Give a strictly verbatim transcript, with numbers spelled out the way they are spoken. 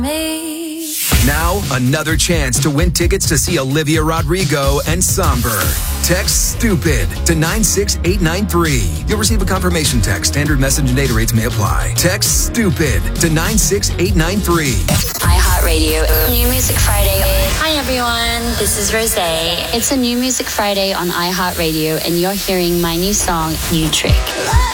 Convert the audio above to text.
Now, another chance to win tickets to see Olivia Rodrigo and Somber. Text STUPID to nine six eight nine three. You'll receive a confirmation text. Standard message and data rates may apply. Text STUPID to nine six eight nine three. iHeartRadio. New Music Friday. Hi, everyone. This is Rosé. It's a New Music Friday on iHeartRadio, and you're hearing my new song, New Trick.